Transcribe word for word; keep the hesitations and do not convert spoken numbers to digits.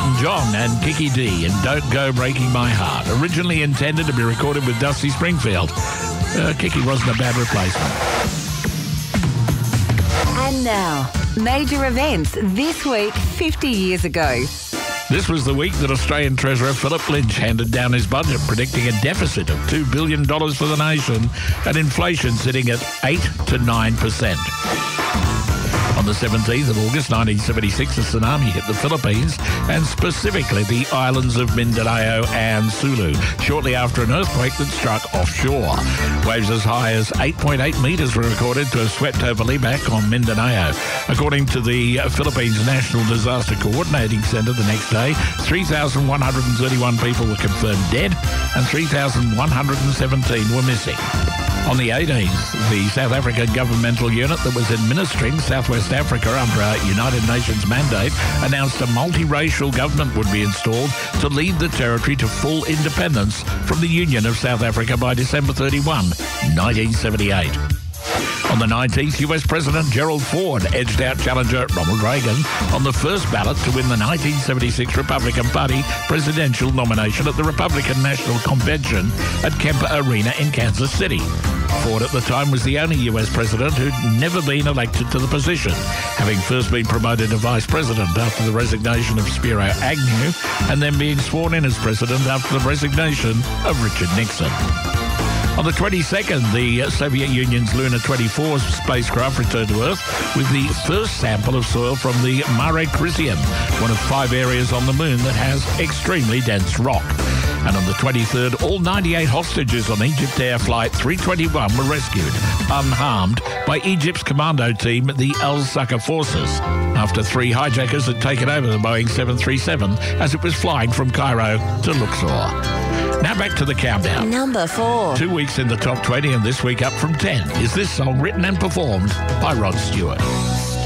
Elton John and Kiki D in Don't Go Breaking My Heart. Originally intended to be recorded with Dusty Springfield. Uh, Kiki wasn't a bad replacement. And now, major events this week fifty years ago. This was the week that Australian Treasurer Philip Lynch handed down his budget, predicting a deficit of two billion dollars for the nation and inflation sitting at eight to nine percent. On the seventeenth of August nineteen seventy-six, a tsunami hit the Philippines and specifically the islands of Mindanao and Sulu, shortly after an earthquake that struck offshore. Waves as high as eight point eight metres were recorded to have swept over Libac on Mindanao. According to the Philippines National Disaster Coordinating Centre, the next day, three thousand one hundred thirty-one people were confirmed dead and three thousand one hundred seventeen were missing. On the eighteenth, the South African governmental unit that was administering Southwest Africa under a United Nations mandate announced a multiracial government would be installed to lead the territory to full independence from the Union of South Africa by December thirty-first, nineteen seventy-eight. On the nineteenth, U S President Gerald Ford edged out challenger Ronald Reagan on the first ballot to win the nineteen seventy-six Republican Party presidential nomination at the Republican National Convention at Kemper Arena in Kansas City. Ford at the time was the only U S president who'd never been elected to the position, having first been promoted to vice president after the resignation of Spiro Agnew and then being sworn in as president after the resignation of Richard Nixon. On the twenty-second, the Soviet Union's Luna twenty-four spacecraft returned to Earth with the first sample of soil from the Mare Crisium, one of five areas on the moon that has extremely dense rock. And on the twenty-third, all ninety-eight hostages on Egypt Air Flight three twenty-one were rescued, unharmed, by Egypt's commando team, the Al-Saqqa Forces, after three hijackers had taken over the Boeing seven thirty-seven as it was flying from Cairo to Luxor. Now back to the countdown. Number four. Two weeks in the top twenty and this week up from ten is this song written and performed by Rod Stewart.